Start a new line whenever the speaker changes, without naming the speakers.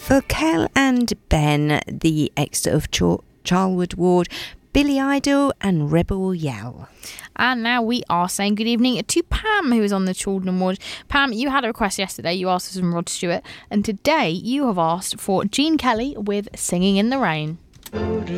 For Kel and Ben, the Exeter of Charlwood Ward, Billy Idol and Rebel Yell.
And now we are saying good evening to Pam, who is on the Chaldon Ward. Pam, you had a request yesterday. You asked for some Rod Stewart. And today you have asked for Gene Kelly with Singing in the Rain.